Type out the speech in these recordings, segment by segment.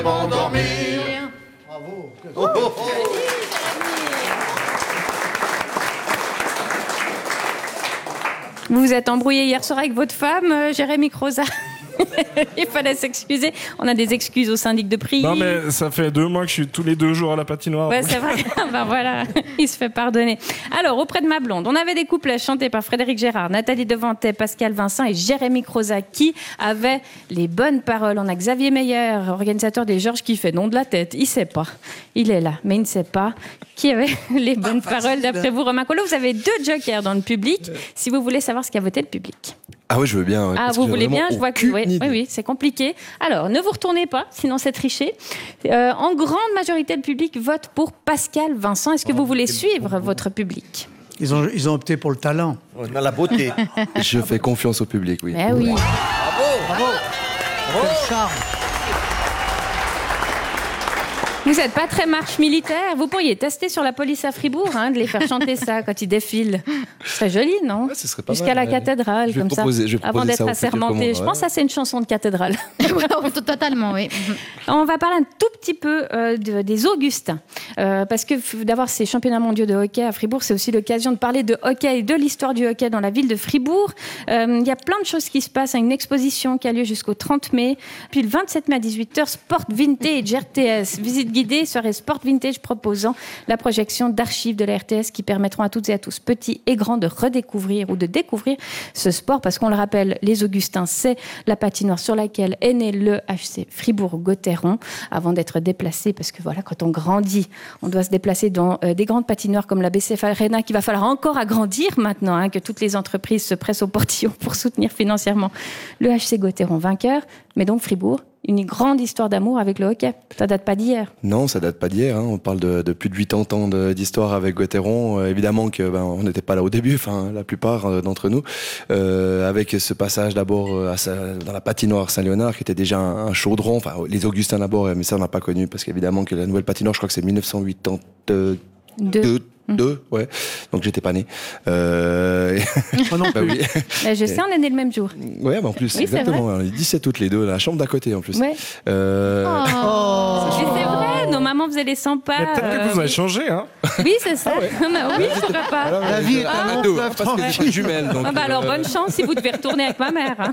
M'endormir. Bravo. Oh, oh, oh. Vous vous êtes embrouillé hier soir avec votre femme, Jérémy Croza. Il fallait s'excuser. On a des excuses au syndic de prix. Non, mais ça fait 2 mois que je suis tous les 2 jours à la patinoire. Ouais, c'est vrai. Ben voilà, il se fait pardonner. Alors, auprès de ma blonde, on avait des couplets chantés par Frédéric Gérard, Nathalie Devantet, Pascal Vincent et Jérémy Croza qui avaient les bonnes paroles. On a Xavier Meyer, organisateur des Georges, qui fait non de la tête. Il sait pas. Il est là, mais il ne sait pas qui avait les bonnes paroles d'après vous. Romain Collot, vous avez 2 jokers dans le public si vous voulez savoir ce qu'a voté le public. Ah oui, je veux bien. Ah, vous voulez bien? Je vois que oui, c'est compliqué. Alors, ne vous retournez pas, sinon c'est triché. En grande majorité, le public vote pour Pascal Vincent. Est-ce que vous voulez suivre votre public? Ils ont opté pour le talent. On a la beauté. Je fais confiance au public, oui. Eh oui. Bravo. Quel charme. Vous n'êtes pas très marche militaire. Vous pourriez tester sur la police à Fribourg, de les faire chanter ça quand ils défilent. Ce serait joli, non? Ouais, ce serait pas Jusqu'à mal, la cathédrale, comme ça, avant d'être assermenté. Je pense que ça, c'est une chanson de cathédrale. Totalement, oui. On va parler un tout petit peu des Augustins. Parce que d'avoir ces championnats mondiaux de hockey à Fribourg, c'est aussi l'occasion de parler de hockey et de l'histoire du hockey dans la ville de Fribourg. Il y a plein de choses qui se passent. Une exposition qui a lieu jusqu'au 30 mai. Puis le 27 mai à 18h, Sport Vintage RTS. Visite guidée, soirée Sport Vintage proposant la projection d'archives de la RTS qui permettront à toutes et à tous, petits et grands, de redécouvrir ou de découvrir ce sport. Parce qu'on le rappelle, les Augustins, c'est la patinoire sur laquelle est né le HC Fribourg-Gotteron avant d'être déplacé. Parce que voilà, quand on grandit, on doit se déplacer dans des grandes patinoires comme la BCF Arena qu'il va falloir encore agrandir maintenant, que toutes les entreprises se pressent au portillon pour soutenir financièrement le HC Gotteron vainqueur. Mais donc Fribourg, une grande histoire d'amour avec le hockey. Ça date pas d'hier. Non, ça date pas d'hier. On parle de plus de 80 ans d'histoire avec Gotteron. Évidemment que on n'était pas là au début, la plupart d'entre nous. Avec ce passage d'abord dans la patinoire Saint-Léonard, qui était déjà un chaudron. Enfin, les Augustins d'abord, mais ça on n'a pas connu parce qu'évidemment que la nouvelle patinoire, je crois que c'est 1982, ouais. Donc j'étais pas né. Moi non plus. Oui. Je sais, on est nés le même jour. Ouais, en plus, oui, exactement. Les 17 août, les deux, la chambre d'à côté, en plus. Ouais. Mais c'est vrai, nos mamans faisaient les 100 pas. Mais peut-être que vous avez changé, hein. Oui, c'est ça. Oui, papa. Alors, La vie est un ado, parce que j'ai des jumelles. Donc, alors, bonne chance si vous devez retourner avec ma mère.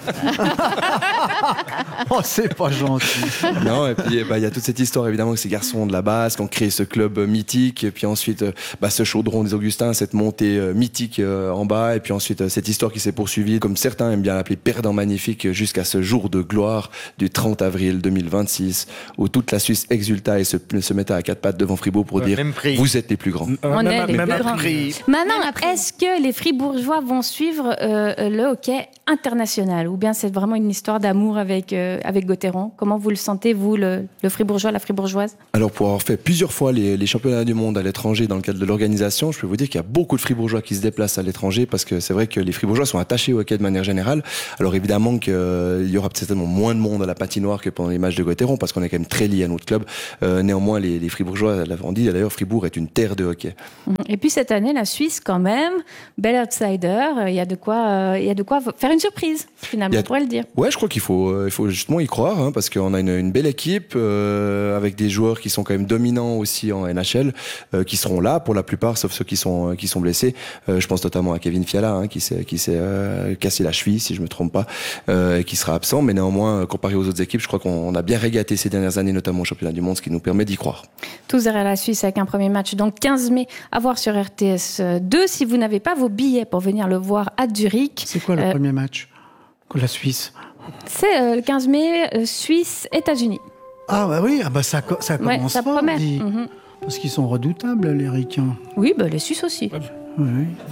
Oh, c'est pas gentil. Non, et puis il y a toute cette histoire, évidemment, que ces garçons de la base qui ont créé ce club mythique, et puis ensuite, ce chaudron des Augustins, cette montée mythique en bas, et puis ensuite, cette histoire qui s'est poursuivie, comme certains aiment bien l'appeler, perdant magnifique, jusqu'à ce jour de gloire du 30 avril 2026, où toute la Suisse exulta et se mettait à 4 pattes devant Fribourg pour dire « Vous êtes les plus grands ». On est les plus grands. Prix. Maintenant, est-ce que les Fribourgeois vont suivre le hockey international, ou bien c'est vraiment une histoire d'amour avec Gotteron? Comment vous le sentez, vous, le Fribourgeois, la Fribourgeoise? Alors, pour avoir fait plusieurs fois les championnats du monde à l'étranger dans le cadre de l'organisation, je peux vous dire qu'il y a beaucoup de Fribourgeois qui se déplacent à l'étranger parce que c'est vrai que les Fribourgeois sont attachés au hockey de manière générale. Alors évidemment qu'il y aura certainement moins de monde à la patinoire que pendant les matchs de Gotteron parce qu'on est quand même très liés à notre club. Néanmoins, les Fribourgeois l'ont dit, d'ailleurs, Fribourg est une terre de hockey. Et puis cette année, la Suisse, quand même, bel outsider, il y a de quoi faire une surprise, finalement, on pourrait le dire. Ouais, je crois qu'il faut justement y croire, parce qu'on a une belle équipe avec des joueurs qui sont quand même dominants aussi en NHL, qui seront là pour la plupart, sauf ceux qui sont blessés. Je pense notamment à Kevin Fiala, qui s'est cassé la cheville, si je me trompe pas, et qui sera absent. Mais néanmoins, comparé aux autres équipes, je crois qu'on a bien régaté ces dernières années, notamment au championnat du monde, ce qui nous permet d'y croire. Tous derrière la Suisse avec un premier match, donc 15 mai, à voir sur RTS 2. Si vous n'avez pas vos billets pour venir le voir à Zurich. C'est quoi le premier match? La Suisse? C'est le 15 mai, Suisse-États-Unis. Ah bah oui, ça commence ça fort, promet. Parce qu'ils sont redoutables, les Ricains. Oui, les Suisses aussi. Oui.